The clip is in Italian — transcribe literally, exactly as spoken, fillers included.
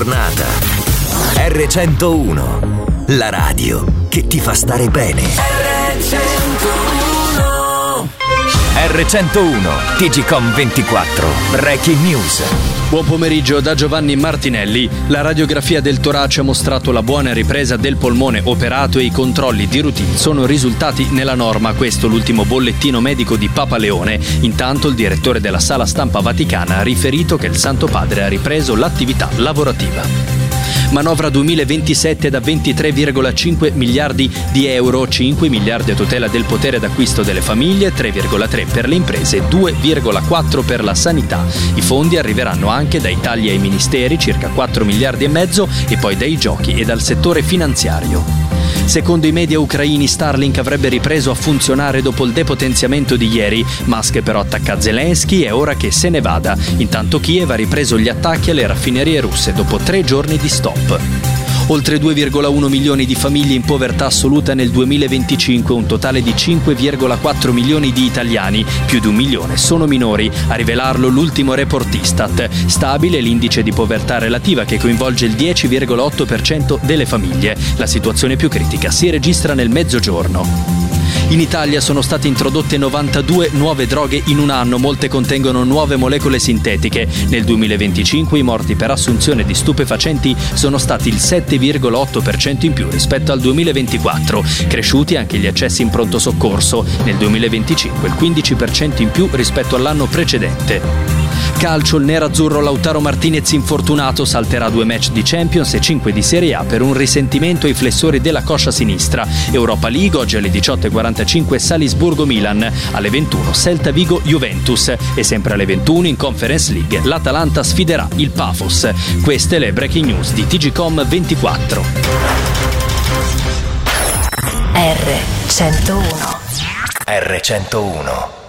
Giornata. erre centouno, la radio che ti fa stare bene. erre centouno erre centouno, T G Com ventiquattro, Breaking News. Buon pomeriggio da Giovanni Martinelli. La radiografia del torace ha mostrato la buona ripresa del polmone operato e i controlli di routine sono risultati nella norma. Questo l'ultimo bollettino medico di Papa Leone. Intanto il direttore della Sala Stampa Vaticana ha riferito che il Santo Padre ha ripreso l'attività lavorativa. Manovra duemilaventisette da ventitré virgola cinque miliardi di euro, cinque miliardi a tutela del potere d'acquisto delle famiglie, tre virgola tre per le imprese, due virgola quattro per la sanità. I fondi arriveranno anche dai tagli ai ministeri, circa quattro miliardi e mezzo, e poi dai giochi e dal settore finanziario. Secondo i media ucraini, Starlink avrebbe ripreso a funzionare dopo il depotenziamento di ieri. Musk però attacca Zelensky, è ora che se ne vada. Intanto Kiev ha ripreso gli attacchi alle raffinerie russe dopo tre giorni di stop. Oltre due virgola uno milioni di famiglie in povertà assoluta nel duemilaventicinque, un totale di cinque virgola quattro milioni di italiani, più di un milione sono minori. A rivelarlo l'ultimo report Istat. Stabile l'indice di povertà relativa che coinvolge il dieci virgola otto per cento delle famiglie. La situazione più critica si registra nel mezzogiorno. In Italia sono state introdotte novantadue nuove droghe in un anno, molte contengono nuove molecole sintetiche. Nel duemilaventicinque i morti per assunzione di stupefacenti sono stati il sette virgola otto per cento in più rispetto al duemilaventiquattro, cresciuti anche gli accessi in pronto soccorso. Nel duemilaventicinque il quindici per cento in più rispetto all'anno precedente. Calcio, il nerazzurro Lautaro Martinez infortunato salterà due match di Champions e cinque di Serie A per un risentimento ai flessori della coscia sinistra. Europa League oggi alle diciotto e quarantacinque Salisburgo-Milan, alle ventuno Celta Vigo-Juventus e sempre alle ventuno in Conference League l'Atalanta sfiderà il Pafos. Queste le breaking news di T G Com ventiquattro. erre centouno erre centouno.